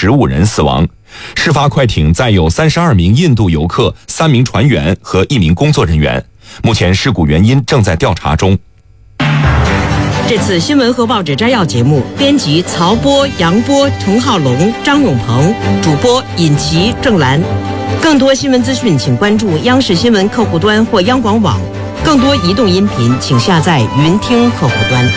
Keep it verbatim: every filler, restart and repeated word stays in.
十五人死亡。事发快艇载有三十二名印度游客、三名船员和一名工作人员。目前事故原因正在调查中。 这次新闻和报纸摘要节目，编辑曹波、杨波、陈浩龙、张永鹏，主播尹奇、郑兰。更多新闻资讯，请关注央视新闻客户端或央广网。更多移动音频，请下载云听客户端。